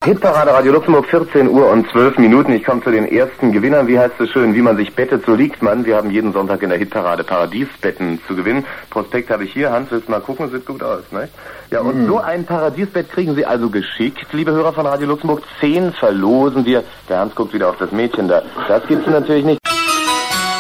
Hitparade Radio Luxemburg, 14 Uhr und 12 Minuten. Ich komme zu den ersten Gewinnern. Wie heißt es schön, wie man sich bettet, so liegt man. Wir haben jeden Sonntag in der Hitparade Paradiesbetten zu gewinnen. Prospekt habe ich hier. Hans, willst du mal gucken? Sieht gut aus, ne? Ja, und so ein Paradiesbett kriegen Sie also geschickt, liebe Hörer von Radio Luxemburg. 10 verlosen wir. Der Hans guckt wieder auf das Mädchen da. Das gibt's natürlich nicht.